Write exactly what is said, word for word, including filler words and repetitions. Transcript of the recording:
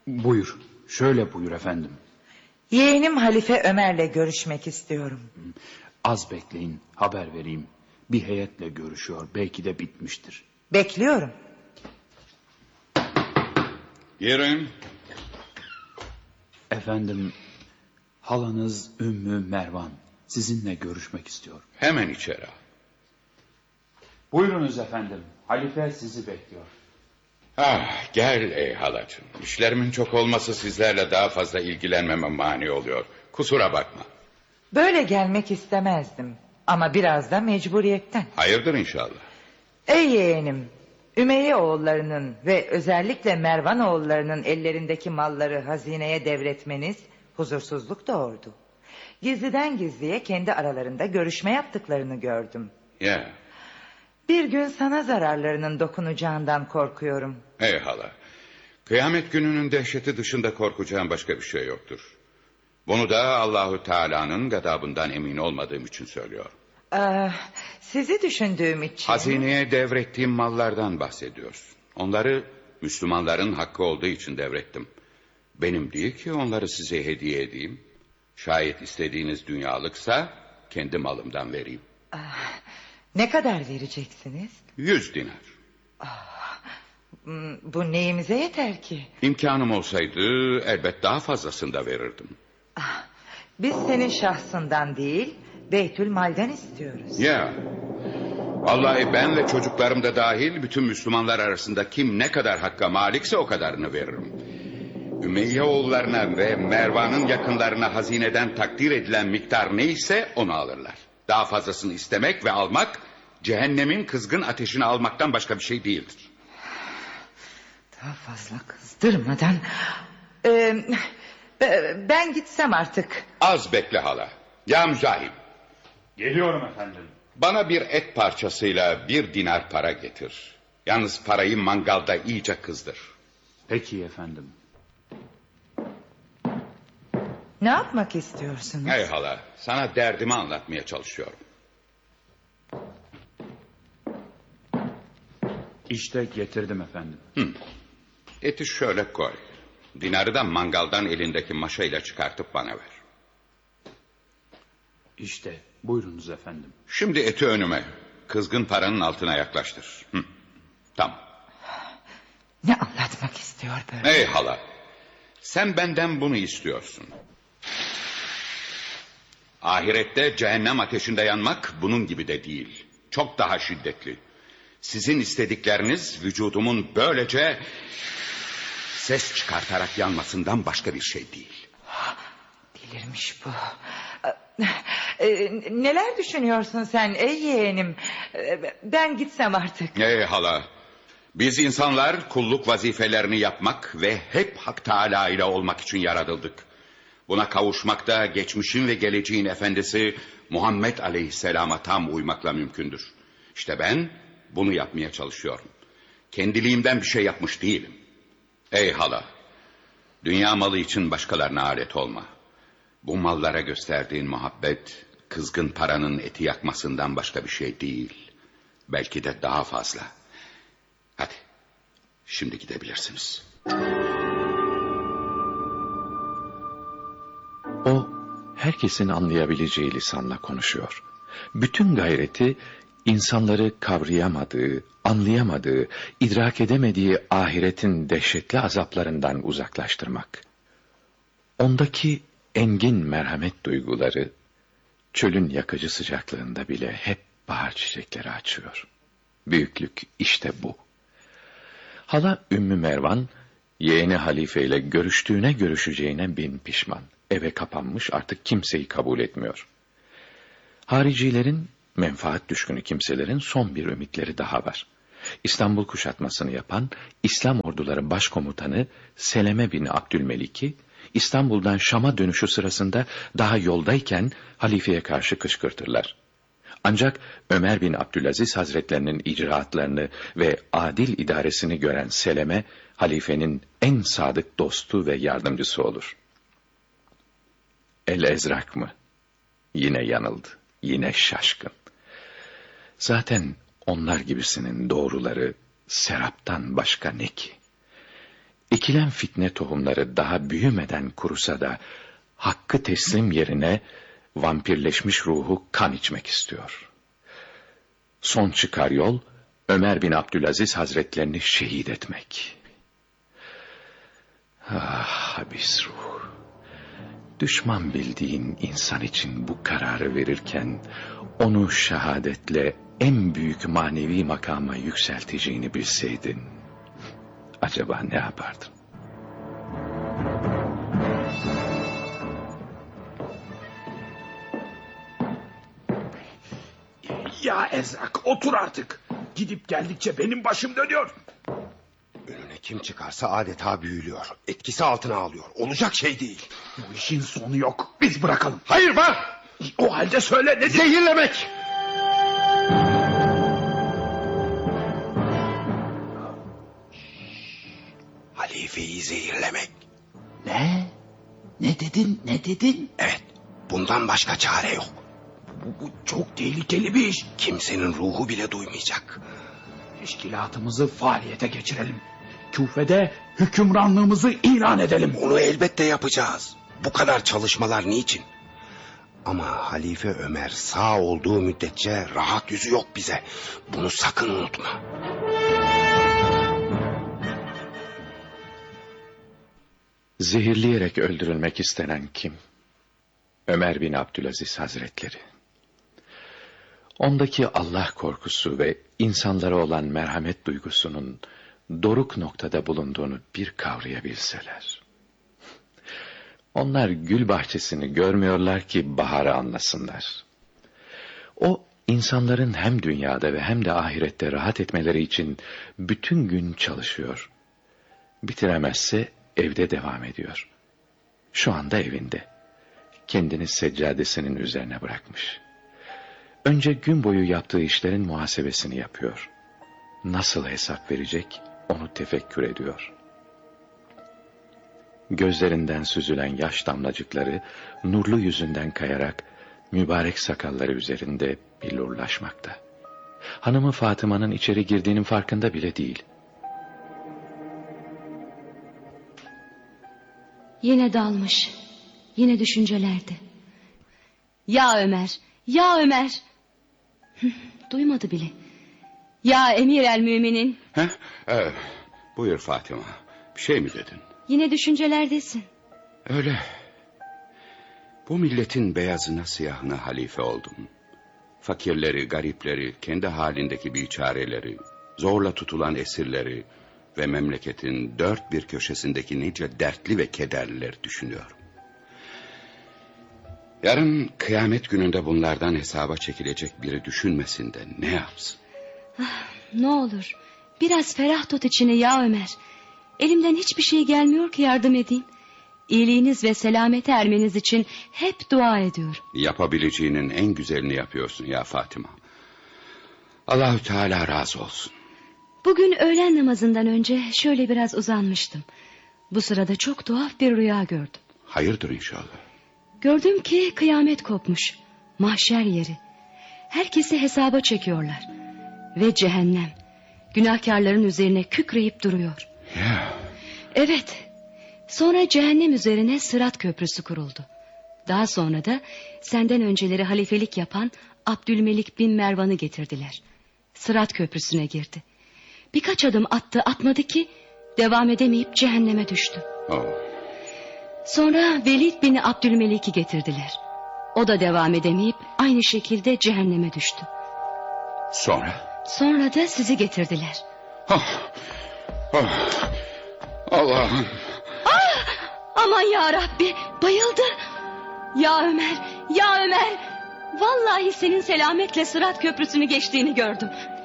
Buyur, şöyle buyur efendim. Yeğenim Halife Ömer'le görüşmek istiyorum. Az bekleyin, haber vereyim. Bir heyetle görüşüyor, belki de bitmiştir. Bekliyorum. Girin. Efendim, halanız Ümmü Mervan sizinle görüşmek istiyor. Hemen içeri al. Buyurunuz efendim, halife sizi bekliyor. Ah, gel ey halacığım. İşlerimin çok olması sizlerle daha fazla ilgilenmeme mani oluyor. Kusura bakma. Böyle gelmek istemezdim. Ama biraz da mecburiyetten. Hayırdır inşallah. Ey yeğenim, Ümeyye oğullarının ve özellikle Mervan oğullarının ellerindeki malları hazineye devretmeniz huzursuzluk doğurdu. Gizliden gizliye kendi aralarında görüşme yaptıklarını gördüm. Ya. Bir gün sana zararlarının dokunacağından korkuyorum. Ey hala. Kıyamet gününün dehşeti dışında korkacağım başka bir şey yoktur. Bunu da Allahu Teala'nın gadabından emin olmadığım için söylüyorum. Ee, sizi düşündüğüm için... Hazineye devrettiğim mallardan bahsediyorsun. Onları Müslümanların hakkı olduğu için devrettim. Benim değil ki onları size hediye edeyim. Şayet istediğiniz dünyalıksa kendi malımdan vereyim. Ee, ne kadar vereceksiniz? Yüz dinar. Bu neyimize yeter ki? İmkanım olsaydı elbet daha fazlasını da verirdim. Biz senin şahsından değil, Beytül Mal'den istiyoruz. Ya, vallahi ben ve çocuklarım da dahil bütün Müslümanlar arasında kim ne kadar hakka malikse o kadarını veririm. Ümeyye oğullarına ve Mervan'ın yakınlarına hazineden takdir edilen miktar neyse onu alırlar. Daha fazlasını istemek ve almak cehennemin kızgın ateşini almaktan başka bir şey değildir. Daha fazla kızdırmadan... Ee, ben gitsem artık. Az bekle hala. Ya müzahim. Geliyorum efendim. Bana bir et parçasıyla bir dinar para getir. Yalnız parayı mangalda iyice kızdır. Peki efendim. Ne yapmak istiyorsunuz? Hey hala, sana derdimi anlatmaya çalışıyorum. İşte getirdim efendim. Hı. Eti şöyle koy. Dinarı da mangaldan elindeki maşayla çıkartıp bana ver. İşte buyurunuz efendim. Şimdi eti önüme. Kızgın paranın altına yaklaştır. Hı. Tamam. Ne anlatmak istiyor böyle? Ey hala. Sen benden bunu istiyorsun. Ahirette cehennem ateşinde yanmak bunun gibi de değil. Çok daha şiddetli. Sizin istedikleriniz vücudumun böylece ses çıkartarak yanmasından başka bir şey değil. Delirmiş bu. Ee, neler düşünüyorsun sen ey yeğenim? Ee, ben gitsem artık. Ey hala. Biz insanlar kulluk vazifelerini yapmak ve hep Hak Teâlâ ile olmak için yaratıldık. Buna kavuşmak da geçmişin ve geleceğin efendisi Muhammed Aleyhisselam'a tam uymakla mümkündür. İşte ben bunu yapmaya çalışıyorum. Kendiliğimden bir şey yapmış değilim. Ey hala, dünya malı için başkalarına alet olma. Bu mallara gösterdiğin muhabbet kızgın paranın eti yakmasından başka bir şey değil. Belki de daha fazla. Hadi, şimdi gidebilirsiniz. O, herkesin anlayabileceği lisanla konuşuyor. Bütün gayreti, insanları kavrayamadığı, anlayamadığı, idrak edemediği ahiretin dehşetli azaplarından uzaklaştırmak. Ondaki engin merhamet duyguları, çölün yakıcı sıcaklığında bile hep bahar çiçekleri açıyor. Büyüklük işte bu. Hala Ümmü Mervan, yeğeni Halife ile görüştüğüne görüşeceğine bin pişman. Eve kapanmış, artık kimseyi kabul etmiyor. Haricilerin, menfaat düşkünü kimselerin son bir ümitleri daha var. İstanbul kuşatmasını yapan İslam orduları başkomutanı Seleme bin Abdülmelik'i, İstanbul'dan Şam'a dönüşü sırasında daha yoldayken halifeye karşı kışkırtırlar. Ancak Ömer bin Abdülaziz Hazretlerinin icraatlarını ve adil idaresini gören Seleme, halifenin en sadık dostu ve yardımcısı olur. El-Ezrak mı? Yine yanıldı, yine şaşkın. Zaten onlar gibisinin doğruları seraptan başka ne ki? Ekilen fitne tohumları daha büyümeden kurusa da hakkı teslim yerine vampirleşmiş ruhu kan içmek istiyor. Son çıkar yol Ömer bin Abdülaziz Hazretlerini şehit etmek. Ah habis ruh. Düşman bildiğin insan için bu kararı verirken onu şehadetle en büyük manevi makama yükselteceğini bilseydin acaba ne yapardın? Ya Ezrak, otur artık. Gidip geldikçe benim başım dönüyor. Önüne kim çıkarsa adeta büyülüyor. Etkisi altına alıyor. Olacak şey değil. Bu işin sonu yok. Biz bırakalım. Hayır var. O halde söyle nedir? Zehirlemek. Halifeyi zehirlemek. Ne? Ne dedin? Ne dedin? Evet. Bundan başka çare yok. Bu, bu çok tehlikeli bir iş. Kimsenin ruhu bile duymayacak. Teşkilatımızı faaliyete geçirelim. Küfede hükümranlığımızı ilan edelim. Onu elbette yapacağız. Bu kadar çalışmalar niçin? Ama Halife Ömer sağ olduğu müddetçe rahat yüzü yok bize. Bunu sakın unutma. Zehirleyerek öldürülmek istenen kim? Ömer bin Abdülaziz Hazretleri. Ondaki Allah korkusu ve insanlara olan merhamet duygusunun doruk noktada bulunduğunu bir kavrayabilseler. Onlar gül bahçesini görmüyorlar ki baharı anlasınlar. O insanların hem dünyada ve hem de ahirette rahat etmeleri için bütün gün çalışıyor. Bitiremezse evde devam ediyor. Şu anda evinde. Kendini seccadesinin üzerine bırakmış. Önce gün boyu yaptığı işlerin muhasebesini yapıyor. Nasıl hesap verecek onu tefekkür ediyor. Gözlerinden süzülen yaş damlacıkları nurlu yüzünden kayarak mübarek sakalları üzerinde billurlaşmakta. Hanımı Fatıma'nın içeri girdiğinin farkında bile değil. Yine dalmış. Yine düşüncelerde. Ya Ömer, ya Ömer. Duymadı bile. Ya Emir el Müminin. Heh, evet. Buyur Fatıma. Bir şey mi dedin? Yine düşüncelerdesin. Öyle. Bu milletin beyazına siyahına halife oldum. Fakirleri, garipleri, kendi halindeki biçareleri, zorla tutulan esirleri ve memleketin dört bir köşesindeki nice dertli ve kederlileri düşünüyorum. Yarın kıyamet gününde bunlardan hesaba çekilecek biri düşünmesin de ne yapsın? Ah, ne olur biraz ferah tut içini ya Ömer. Elimden hiçbir şey gelmiyor ki yardım edeyim. İyiliğiniz ve selamete ermeniz için hep dua ediyorum. Yapabileceğinin en güzelini yapıyorsun ya Fatıma. Allahü Teala razı olsun. Bugün öğlen namazından önce şöyle biraz uzanmıştım. Bu sırada çok tuhaf bir rüya gördüm. Hayırdır inşallah. Gördüm ki kıyamet kopmuş. Mahşer yeri. Herkesi hesaba çekiyorlar. Ve cehennem günahkarların üzerine kükreyip duruyor. Ya. Evet. Sonra cehennem üzerine Sırat Köprüsü kuruldu. Daha sonra da senden önceleri halifelik yapan Abdülmelik bin Mervan'ı getirdiler. Sırat Köprüsü'ne girdi. Birkaç adım attı atmadı ki devam edemeyip cehenneme düştü. Oh. Sonra Velid bin Abdülmelik'i getirdiler. O da devam edemeyip aynı şekilde cehenneme düştü. Sonra? Sonra da sizi getirdiler. Oh. Oh. Allah'ım. Ah! Aman ya Rabbi, bayıldı. Ya Ömer, ya Ömer. Vallahi senin selametle Sırat Köprüsü'nü geçtiğini gördüm.